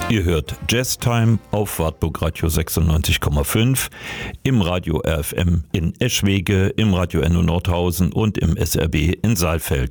Ihr hört Jazztime auf Wartburg Radio 96,5, im Radio RFM in Eschwege, im Radio Enno Nordhausen und im SRB in Saalfeld.